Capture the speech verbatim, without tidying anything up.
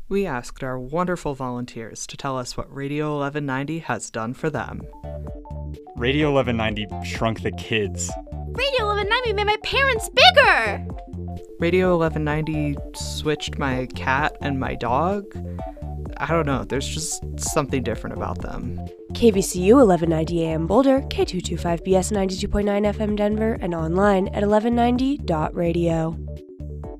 We asked our wonderful volunteers to tell us what Radio eleven ninety has done for them. Radio eleven ninety shrunk the kids. Radio eleven ninety made my parents bigger! Radio eleven ninety switched my cat and my dog. I don't know, there's just something different about them. K V C U eleven ninety A M Boulder, K two twenty-five B S ninety-two point nine F M Denver, and online at eleven ninety dot radio.